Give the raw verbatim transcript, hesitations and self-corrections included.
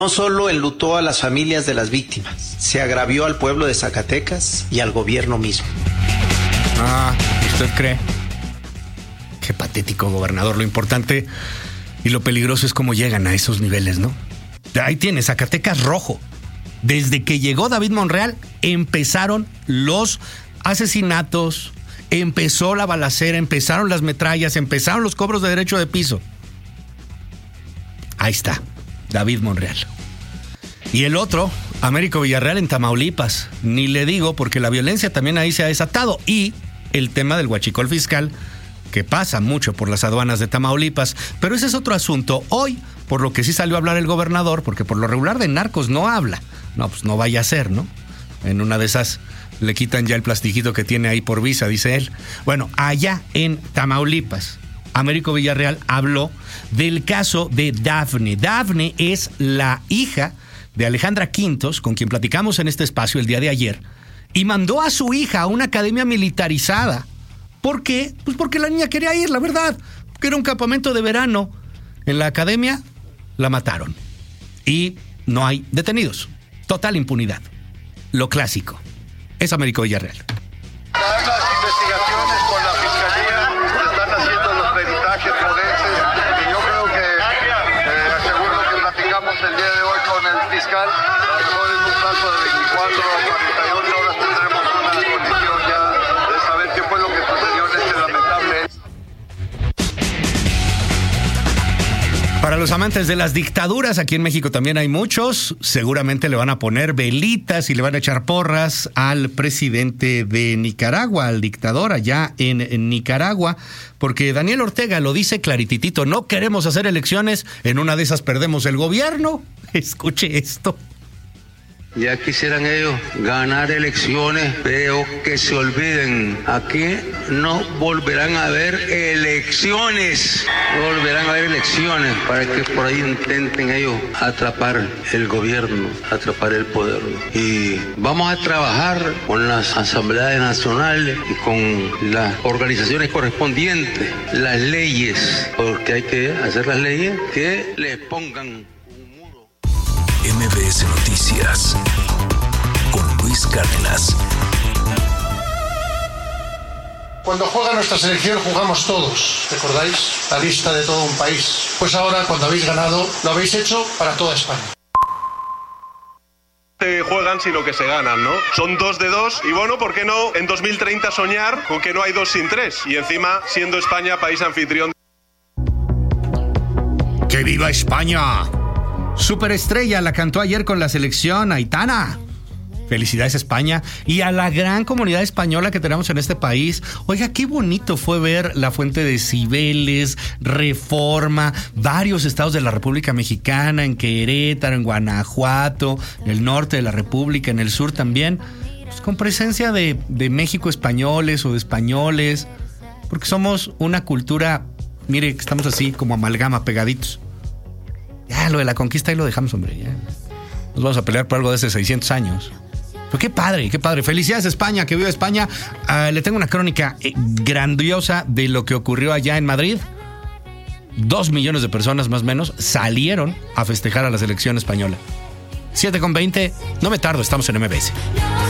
No solo enlutó a las familias de las víctimas, se agravió al pueblo de Zacatecas y al gobierno mismo. Ah, ¿usted cree? Qué patético, gobernador. Lo importante y lo peligroso es cómo llegan a esos niveles, ¿no? Ahí tiene, Zacatecas rojo. Desde que llegó David Monreal, empezaron los asesinatos, empezó la balacera, empezaron las metrallas, empezaron los cobros de derecho de piso. Ahí está, David Monreal. Y el otro, Américo Villarreal en Tamaulipas. Ni le digo porque la violencia también ahí se ha desatado. Y el tema del huachicol fiscal, que pasa mucho por las aduanas de Tamaulipas. Pero ese es otro asunto. Hoy, por lo que sí salió a hablar el gobernador, porque por lo regular de narcos no habla. No, pues no vaya a ser, ¿no? En una de esas le quitan ya el plastiquito que tiene ahí por visa, dice él. Bueno, allá en Tamaulipas, Américo Villarreal habló del caso de Dafne. Dafne es la hija de Alejandra Quintos, con quien platicamos en este espacio el día de ayer, y mandó a su hija a una academia militarizada. ¿Por qué? Pues porque la niña quería ir, la verdad. Que era un campamento de verano. En la academia la mataron. Y no hay detenidos. Total impunidad. Lo clásico. Es Américo Villarreal. Las investigaciones con la fiscalía están haciendo los peritajes forenses y yo creo que, eh, según lo que platicamos el día de hoy con el fiscal, a lo mejor en un plazo de veinticuatro o cuarenta y ocho horas tendremos una condición ya de saber qué fue lo que sucedió en este lamentable. Para los amantes de las dictaduras, aquí en México también hay muchos, seguramente le van a poner velitas y le van a echar porras al presidente de Nicaragua, al dictador allá en, en Nicaragua, porque Daniel Ortega lo dice clarititito, no queremos hacer elecciones, en una de esas perdemos el gobierno. Escuche esto. Ya quisieran ellos ganar elecciones, pero que se olviden, aquí no volverán a haber elecciones, no volverán a haber elecciones para que por ahí intenten ellos atrapar el gobierno, atrapar el poder. Y vamos a trabajar con las asambleas nacionales y con las organizaciones correspondientes, las leyes, porque hay que hacer las leyes que les pongan. M B S Noticias con Luis Cárdenas. Cuando juega nuestra selección jugamos todos, ¿recordáis? La lista de todo un país. Pues ahora, cuando habéis ganado, lo habéis hecho para toda España. Se juegan sino que se ganan, ¿no? Son dos de dos y bueno, ¿por qué no en dos mil treinta soñar con que no hay dos sin tres? Y encima, siendo España país anfitrión. ¡Que viva España! Superestrella la cantó ayer con la selección, Aitana. Felicidades, España. Y a la gran comunidad española que tenemos en este país. Oiga, qué bonito fue ver la Fuente de Cibeles, Reforma, varios estados de la República Mexicana, en Querétaro, en Guanajuato, en el norte de la República, en el sur también, pues con presencia de, de México españoles o de españoles, porque somos una cultura, mire, estamos así como amalgama, pegaditos. Ya, lo de la conquista ahí lo dejamos, hombre. Ya. Nos vamos a pelear por algo de hace seiscientos años. Pero qué padre, qué padre. Felicidades, España, que viva España. Uh, le tengo una crónica eh, grandiosa de lo que ocurrió allá en Madrid. Dos millones de personas más o menos salieron a festejar a la selección española. siete con veinte, no me tardo, estamos en M B S.